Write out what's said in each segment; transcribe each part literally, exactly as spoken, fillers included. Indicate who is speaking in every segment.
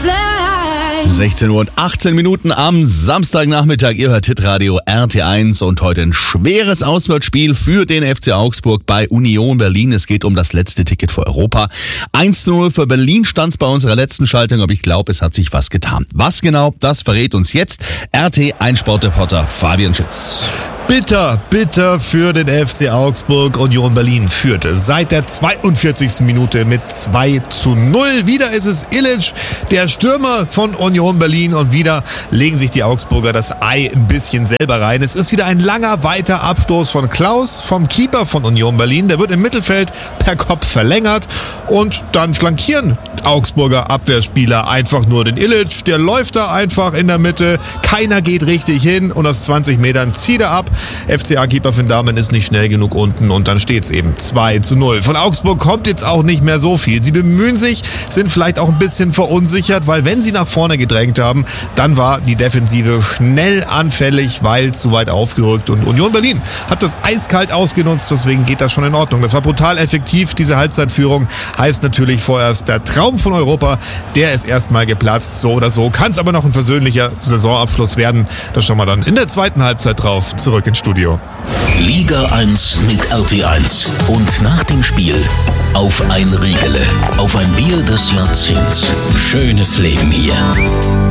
Speaker 1: sechzehn Uhr und achtzehn Minuten am Samstagnachmittag. Ihr hört Hitradio R T eins und heute ein schweres Auswärtsspiel für den F C Augsburg bei Union Berlin. Es geht um das letzte Ticket für Europa. eins zu null für Berlin stand's bei unserer letzten Schaltung, aber ich glaube, es hat sich was getan. Was genau, das verrät uns jetzt R T eins Sportreporter Fabian Schütz.
Speaker 2: Bitter, bitter für den F C Augsburg. Union Berlin führte seit der zweiundvierzigsten Minute mit zwei zu null. Wieder ist es Ilic, der Stürmer von Union Berlin, und wieder legen sich die Augsburger das Ei ein bisschen selber rein. Es ist wieder ein langer, weiter Abstoß von Klaus, vom Keeper von Union Berlin. Der wird im Mittelfeld per Kopf verlängert und dann flankieren Augsburger Abwehrspieler einfach nur den Ilic. Der läuft da einfach in der Mitte, keiner geht richtig hin und aus zwanzig Metern zieht er ab. F C A-Keeper Finn Dahmen ist nicht schnell genug unten und dann steht es eben zwei zu null. Von Augsburg kommt jetzt auch nicht mehr so viel. Sie bemühen sich, sind vielleicht auch ein bisschen verunsichert, weil wenn sie nach vorne gedrängt haben, dann war die Defensive schnell anfällig, weil zu weit aufgerückt, und Union Berlin hat das eiskalt ausgenutzt, deswegen geht das schon in Ordnung. Das war brutal effektiv, diese Halbzeitführung. Heißt natürlich vorerst, der Traum von Europa, der ist erstmal geplatzt, so oder so. Kann es aber noch ein versöhnlicher Saisonabschluss werden. Da schauen wir dann in der zweiten Halbzeit drauf. Zurück ins Studio.
Speaker 3: Liga eins mit R T eins. Und nach dem Spiel auf ein Riegele, auf ein Bier des Jahrzehnts. Schönes Leben hier.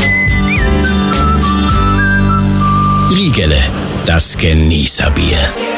Speaker 3: Riegele, das Genießerbier.